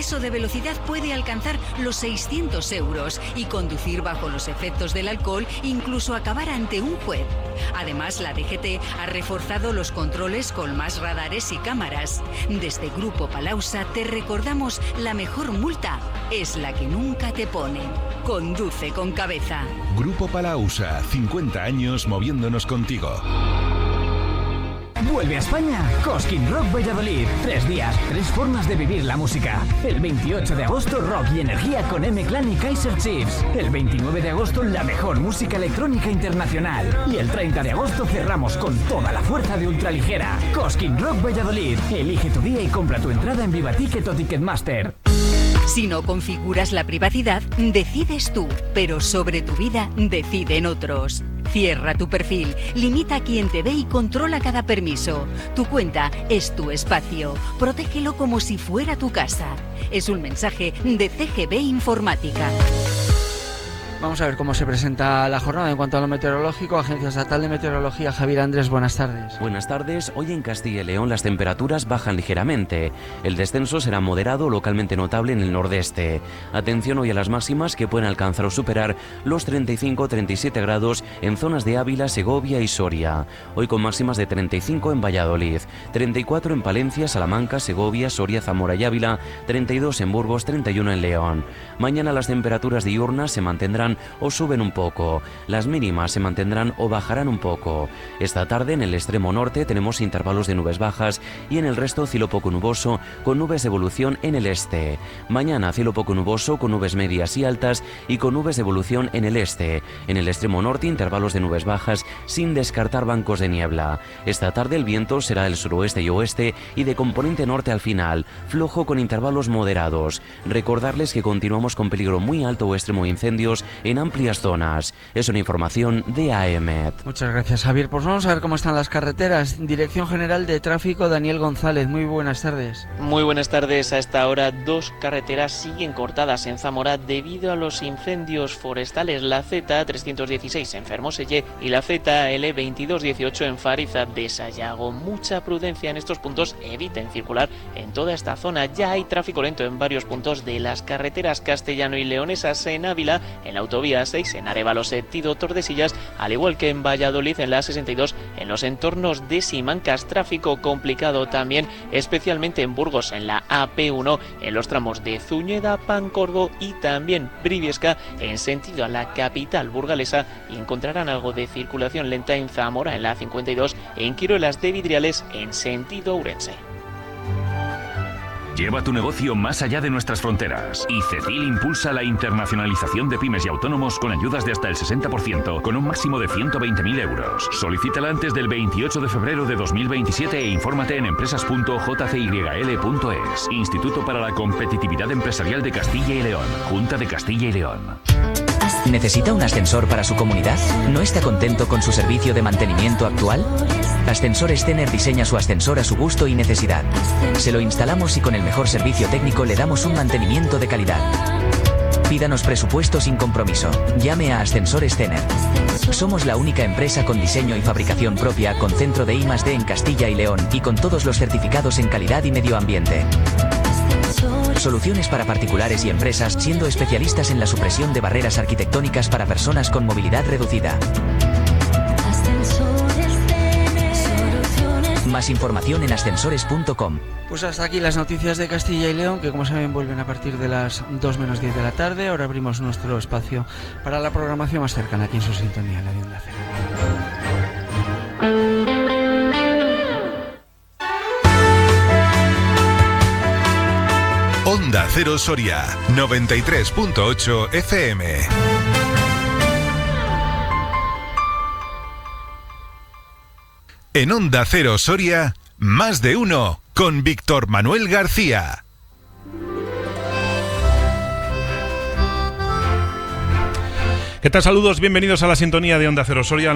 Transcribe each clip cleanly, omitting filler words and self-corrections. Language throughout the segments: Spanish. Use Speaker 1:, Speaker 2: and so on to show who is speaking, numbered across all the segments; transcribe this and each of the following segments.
Speaker 1: exceso de velocidad puede alcanzar los 600 euros y conducir bajo los efectos del alcohol, incluso acabar ante un juez. Además, la DGT ha reforzado los controles con más radares y cámaras. Desde Grupo Palausa te recordamos: la mejor multa es la que nunca te ponen. Conduce con cabeza.
Speaker 2: Grupo Palausa, 50 años moviéndonos contigo.
Speaker 3: Vuelve a España Cosquín Rock Valladolid. 3 días, 3 formas de vivir la música. El 28 de agosto, rock y energía con M-Clan y Kaiser Chiefs. El 29 de agosto, la mejor música electrónica internacional. Y el 30 de agosto cerramos con toda la fuerza de Ultraligera. Cosquín Rock Valladolid. Elige tu día y compra tu entrada en Viva Ticket o Ticketmaster.
Speaker 1: Si no configuras la privacidad, decides tú, pero sobre tu vida deciden otros. Cierra tu perfil, limita a quien te ve y controla cada permiso. Tu cuenta es tu espacio. Protégelo como si fuera tu casa. Es un mensaje de CGB Informática.
Speaker 4: Vamos a ver cómo se presenta la jornada en cuanto a lo meteorológico. Agencia Estatal de Meteorología, Javier Andrés, buenas tardes.
Speaker 5: Buenas tardes. Hoy en Castilla y León las temperaturas bajan ligeramente. El descenso será moderado, localmente notable en el nordeste. Atención hoy a las máximas, que pueden alcanzar o superar los 35-37 grados en zonas de Ávila, Segovia y Soria. Hoy con máximas de 35 en Valladolid, 34 en Palencia, Salamanca, Segovia, Soria, Zamora y Ávila, 32 en Burgos, 31 en León. Mañana las temperaturas diurnas se mantendrán o suben un poco. Las mínimas se mantendrán o bajarán un poco. Esta tarde en el extremo norte tenemos intervalos de nubes bajas y en el resto cielo poco nuboso con nubes de evolución en el este. Mañana cielo poco nuboso con nubes medias y altas y con nubes de evolución en el este. En el extremo norte intervalos de nubes bajas sin descartar bancos de niebla. Esta tarde el viento será del suroeste y oeste y de componente norte al final, flojo con intervalos moderados. Recordarles que continuamos con peligro muy alto o extremo de incendios en amplias zonas. Es una información de AEMET.
Speaker 4: Muchas gracias, Javier. Pues vamos a ver cómo están las carreteras. Dirección General de Tráfico, Daniel González. Muy buenas tardes.
Speaker 6: Muy buenas tardes. A esta hora 2 carreteras siguen cortadas en Zamora debido a los incendios forestales. La Z316 en Fermoselle y la ZL2218 en Fariza de Sayago. Mucha prudencia en estos puntos. Eviten circular en toda esta zona. Ya hay tráfico lento en varios puntos de las carreteras castellano y leonesas en Ávila, en la autovía 6 en Arévalo sentido Tordesillas, al igual que en Valladolid en la 62 en los entornos de Simancas. Tráfico complicado también, especialmente en Burgos en la AP1 en los tramos de Zuñeda, Pancorbo y también Briviesca en sentido a la capital burgalesa, y encontrarán algo de circulación lenta en Zamora en la 52 en Quiruelas de Vidriales en sentido Ourense.
Speaker 7: Lleva tu negocio más allá de nuestras fronteras. Y CECIL impulsa la internacionalización de pymes y autónomos con ayudas de hasta el 60%, con un máximo de 120.000 euros. Solicítala antes del 28 de febrero de 2027 e infórmate en empresas.jcyl.es. Instituto para la Competitividad Empresarial de Castilla y León. Junta de Castilla y León.
Speaker 8: ¿Necesita un ascensor para su comunidad? ¿No está contento con su servicio de mantenimiento actual? Ascensores Tener diseña su ascensor a su gusto y necesidad. Se lo instalamos y con el mejor servicio técnico le damos un mantenimiento de calidad. Pídanos presupuesto sin compromiso. Llame a Ascensores Tener. Somos la única empresa con diseño y fabricación propia, con centro de I+D en Castilla y León y con todos los certificados en calidad y medio ambiente. Soluciones para particulares y empresas, siendo especialistas en la supresión de barreras arquitectónicas para personas con movilidad reducida. Más información en ascensores.com.
Speaker 4: Pues hasta aquí las noticias de Castilla y León, que como saben vuelven a partir de las 2 menos 10 de la tarde. Ahora abrimos nuestro espacio para la programación más cercana aquí en su sintonía, en la de Onda Cero.
Speaker 2: Onda Cero Soria, 93.8 FM. En Onda Cero Soria, más de uno con Víctor Manuel García.
Speaker 9: ¿Qué tal? Saludos, bienvenidos a la sintonía de Onda Cero Soria al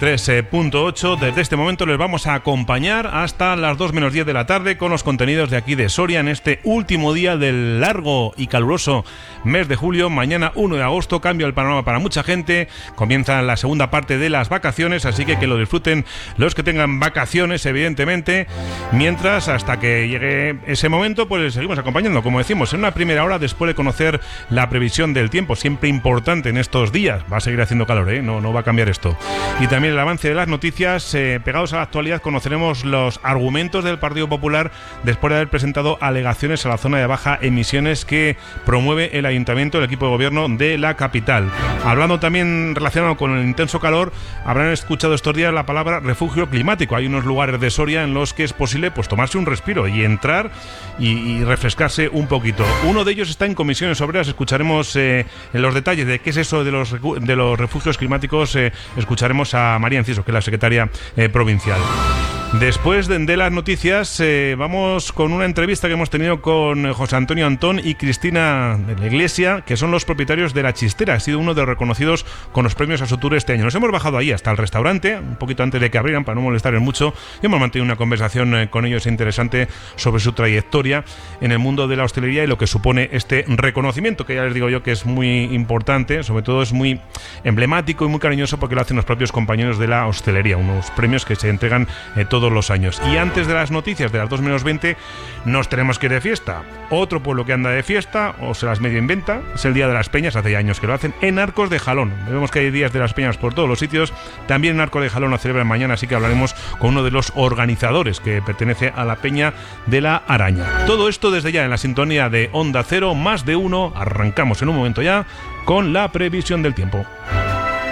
Speaker 9: 93.8. Desde este momento les vamos a acompañar hasta las 2 menos 10 de la tarde con los contenidos de aquí de Soria en este último día del largo y caluroso mes de julio. Mañana 1 de agosto cambia el panorama para mucha gente, comienza la segunda parte de las vacaciones, así que lo disfruten los que tengan vacaciones, evidentemente. Mientras, hasta que llegue ese momento, pues les seguimos acompañando, como decimos, en una primera hora después de conocer la previsión del tiempo, siempre importante en estos días. Va a seguir haciendo calor, no va a cambiar esto. Y también el avance de las noticias, pegados a la actualidad, conoceremos los argumentos del Partido Popular después de haber presentado alegaciones a la zona de baja emisiones que promueve el Ayuntamiento, el equipo de gobierno de la capital. Hablando también relacionado con el intenso calor, habrán escuchado estos días la palabra refugio climático. Hay unos lugares de Soria en los que es posible pues tomarse un respiro y entrar y refrescarse un poquito. Uno de ellos está en Comisiones Obreras. Escucharemos en los detalles de qué es eso de los refugios climáticos. Escucharemos a María Enciso, que es la secretaria provincial. Después de las noticias, vamos con una entrevista que hemos tenido con José Antonio Antón y Cristina de la Iglesia, que son los propietarios de La Chistera. Ha sido uno de los reconocidos con los premios Asotur este año. Nos hemos bajado ahí hasta el restaurante, un poquito antes de que abrieran, para no molestarles mucho, y hemos mantenido una conversación con ellos interesante sobre su trayectoria en el mundo de la hostelería y lo que supone este reconocimiento, que ya les digo yo que es muy importante, sobre todo es muy emblemático y muy cariñoso porque lo hacen los propios compañeros de la hostelería, unos premios que se entregan todos los años. Y antes de las noticias de las 2 menos 20 nos tenemos que ir de fiesta. Otro pueblo que anda de fiesta, o se las medio inventa, es el Día de las Peñas. Hace ya años que lo hacen en Arcos de Jalón. Vemos que hay días de las Peñas por todos los sitios. También en Arcos de Jalón lo celebran mañana, así que hablaremos con uno de los organizadores, que pertenece a la Peña de la Araña. Todo esto desde ya en la sintonía de Onda Cero, más de uno. Arrancamos en un momento ya con la previsión del tiempo.